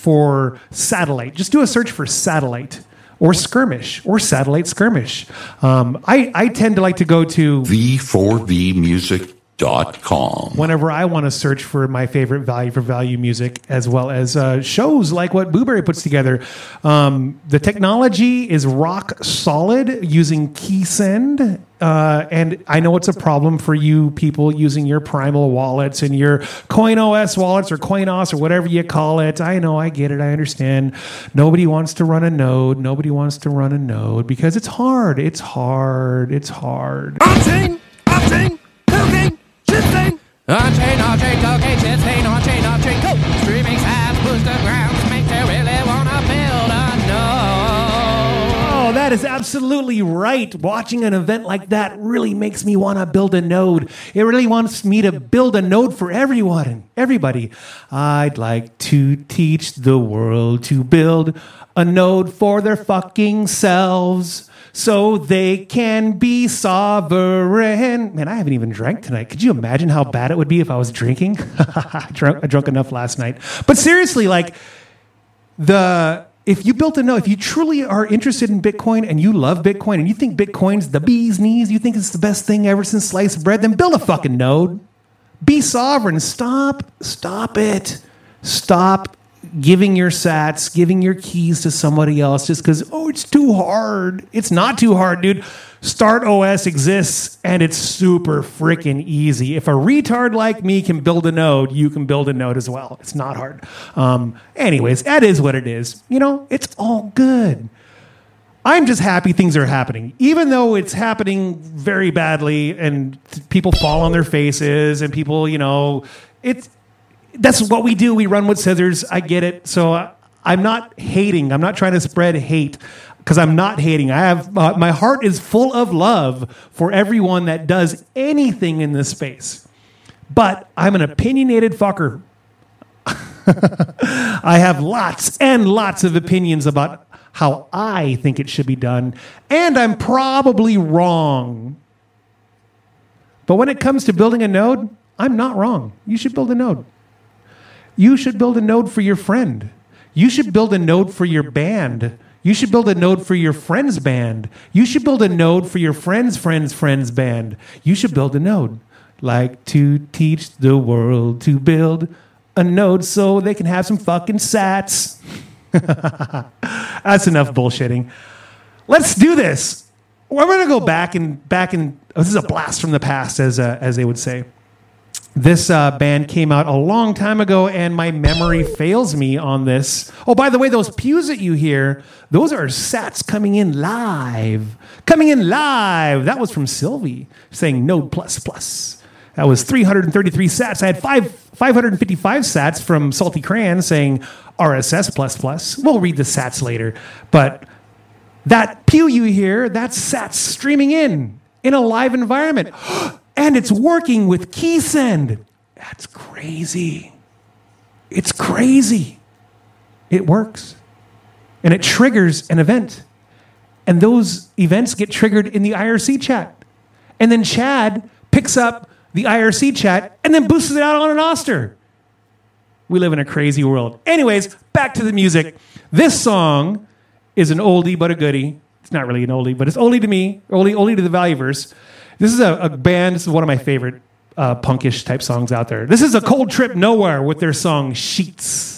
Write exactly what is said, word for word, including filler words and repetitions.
for satellite. Just do a search for satellite or skirmish or satellite skirmish. Um, I, I tend to like to go to V four V music dot com whenever I want to search for my favorite value for value music, as well as uh, shows like what Blueberry puts together. Um, the technology is rock solid using KeySend. Uh, and I know it's a problem for you people using your Primal wallets and your CoinOS wallets or CoinOS or whatever you call it. I know, I get it, I understand. Nobody wants to run a node. Nobody wants to run a node because it's hard. It's hard. It's hard. On-chain, off-chain, cocaine, shifting. On-chain, off-chain, cocaine, shifting, on-chain, off-chain, coke. Streaming sides, booster grounds, make they really want to build a node. Oh, that is absolutely right. Watching an event like that really makes me want to build a node. It really wants me to build a node for everyone, everybody. I'd like to teach the world to build a node for their fucking selves so they can be sovereign. Man, I haven't even drank tonight. Could you imagine how bad it would be if I was drinking? I drunk, I drunk enough last night. But seriously, like the... If you built a node, if you truly are interested in Bitcoin and you love Bitcoin and you think Bitcoin's the bee's knees, you think it's the best thing ever since sliced bread, then build a fucking node. Be sovereign. Stop. Stop it. Stop giving your sats, giving your keys to somebody else just because, oh, it's too hard. It's not too hard, dude. Start O S exists, and it's super freaking easy. If a retard like me can build a node, you can build a node as well. It's not hard. Um, anyways, that is what it is. You know, it's all good. I'm just happy things are happening, even though it's happening very badly, and people fall on their faces, and people, you know, it's that's what we do. We run with scissors. I get it. So uh, I'm not hating. I'm not trying to spread hate. Because I'm not hating. I have uh, my heart is full of love for everyone that does anything in this space. But I'm an opinionated fucker. I have lots and lots of opinions about how I think it should be done. And I'm probably wrong. But when it comes to building a node, I'm not wrong. You should build a node. You should build a node for your friend. You should build a node for your band. You should build a node for your friend's band. You should build a node for your friend's friend's friend's band. You should build a node. Like to teach the world to build a node so they can have some fucking sats. That's enough bullshitting. Let's do this. We're going to go back and back and oh, this is a blast from the past, as uh, as they would say. This uh, band came out a long time ago, and my memory fails me on this. Oh, by the way, those pews that you hear, those are sats coming in live. Coming in live. That was from Sylvie saying Node plus plus. That was three hundred thirty-three sats. I had five, five hundred fifty-five sats from Salty Cran saying R S S plus plus. We'll read the sats later. But that pew you hear, that's sats streaming in, in a live environment. And it's working with KeySend. That's crazy. It's crazy. It works. And it triggers an event. And those events get triggered in the I R C chat. And then Chad picks up the I R C chat and then boosts it out on an Oster. We live in a crazy world. Anyways, back to the music. This song is an oldie but a goodie. It's not really an oldie, but it's oldie to me, oldie, oldie to the Valueverse. This is a, a band, this is one of my favorite uh, punkish type songs out there. This is A Cold Trip Nowhere with their song Sheets.